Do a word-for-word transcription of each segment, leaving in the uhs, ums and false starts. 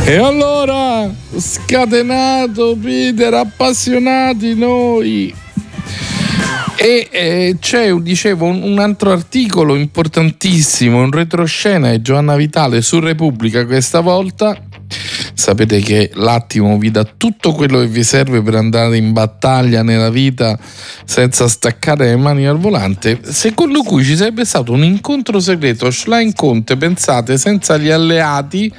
E allora, scatenato Peter, appassionati noi. E eh, c'è, dicevo, un, un altro articolo importantissimo, un retroscena di Giovanna Vitale su Repubblica questa volta. Sapete che l'attimo vi dà tutto quello che vi serve per andare in battaglia nella vita senza staccare le mani al volante, secondo cui ci sarebbe stato un incontro segreto Schlein-Conte, pensate, senza gli alleati,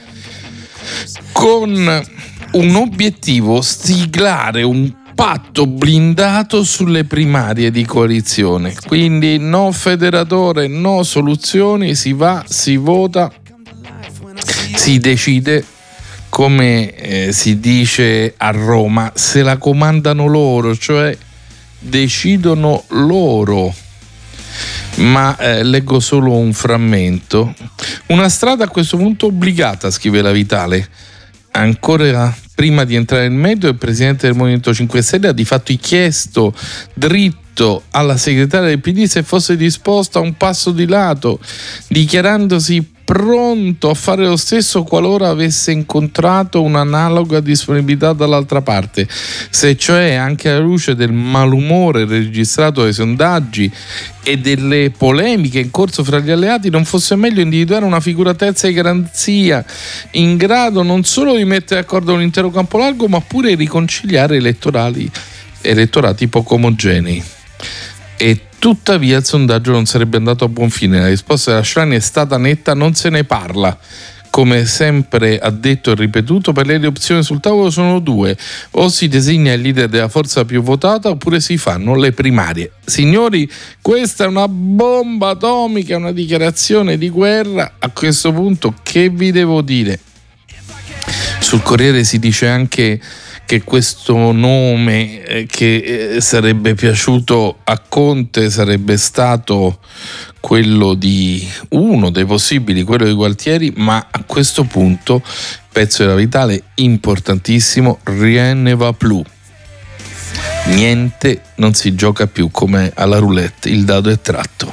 con un obiettivo: siglare un patto blindato sulle primarie di coalizione. Quindi no federatore, no soluzioni, si va, si vota, si decide. Come eh, si dice a Roma, se la comandano loro, cioè decidono loro. Ma eh, leggo solo un frammento. Una strada a questo punto obbligata, scrive la Vitale. Ancora prima di entrare nel merito, il presidente del Movimento cinque Stelle ha di fatto chiesto dritto alla segretaria del P D se fosse disposta a un passo di lato, dichiarandosi pronto a fare lo stesso qualora avesse incontrato un'analoga disponibilità dall'altra parte, se cioè anche alla luce del malumore registrato dai sondaggi e delle polemiche in corso fra gli alleati non fosse meglio individuare una figura terza di garanzia in grado non solo di mettere d'accordo un intero campo largo, ma pure riconciliare elettorali, elettorati poco omogenei. E tuttavia il sondaggio non sarebbe andato a buon fine. La risposta della Schlein è stata netta: non se ne parla. Come sempre ha detto e ripetuto, per lei le opzioni sul tavolo sono due: o si designa il leader della forza più votata oppure si fanno le primarie. Signori, questa è una bomba atomica, una dichiarazione di guerra. A questo punto che vi devo dire? Sul Corriere si dice anche che questo nome eh, che eh, sarebbe piaciuto a Conte sarebbe stato quello di uno dei possibili, quello di Gualtieri, ma a questo punto, pezzo della Vitale importantissimo, rien ne va plus. Niente, non si gioca più come alla roulette, il dado è tratto.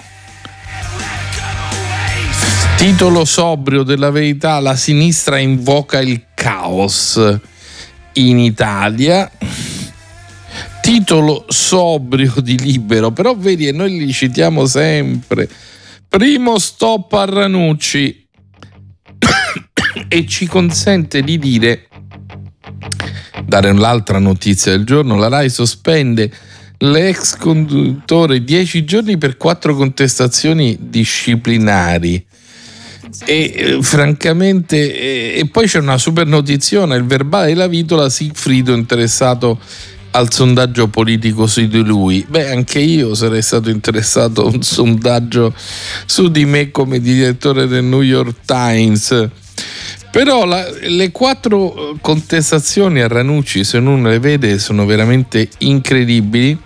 Titolo sobrio della Verità: la sinistra invoca il caos in Italia. Titolo sobrio di Libero, però vedi, e noi li citiamo sempre. Primo stop a Ranucci e ci consente di dire, dare l'altra notizia del giorno: la Rai sospende l'ex conduttore dieci giorni per quattro contestazioni disciplinari. E eh, francamente eh, e poi c'è una super notiziona: il verbale della Vitola, Sigfrido interessato al sondaggio politico su di lui. Beh, anche io sarei stato interessato a un sondaggio su di me come direttore del New York Times. Però la, le quattro contestazioni a Ranucci, se uno le vede, sono veramente incredibili.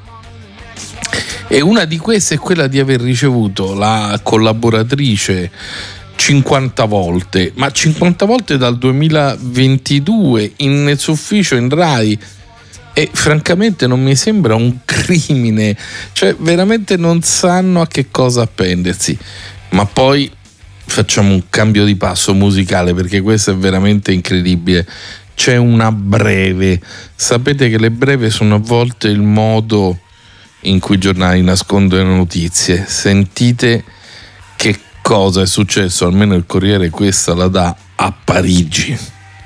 E una di queste è quella di aver ricevuto la collaboratrice cinquanta volte, ma cinquanta volte dal duemilaventidue in, nel suo ufficio in Rai. E francamente non mi sembra un crimine, cioè veramente non sanno a che cosa appendersi. Ma poi facciamo un cambio di passo musicale, perché questo è veramente incredibile. C'è una breve, sapete che le breve sono a volte il modo in cui i giornali nascondono le notizie. Sentite che cosa è successo, almeno il Corriere questa la dà, a Parigi.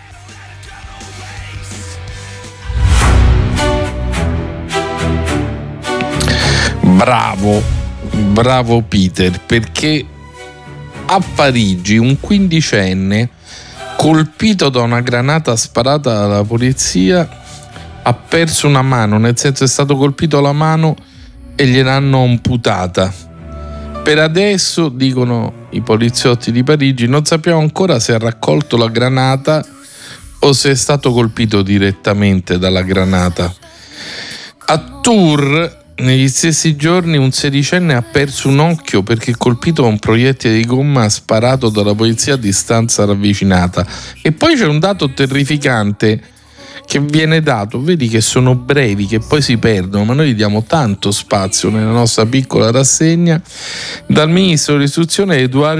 Bravo, bravo Peter, perché a Parigi un quindicenne colpito da una granata sparata dalla polizia ha perso una mano, nel senso è stato colpito alla mano e gliel'hanno amputata. Per adesso, dicono i poliziotti di Parigi, non sappiamo ancora se ha raccolto la granata o se è stato colpito direttamente dalla granata. A Tours, negli stessi giorni, un sedicenne ha perso un occhio perché colpito da un proiettile di gomma sparato dalla polizia a distanza ravvicinata. E poi c'è un dato terrificante che viene dato, vedi che sono brevi, che poi si perdono, ma noi gli diamo tanto spazio nella nostra piccola rassegna, dal ministro dell'istruzione Edoardo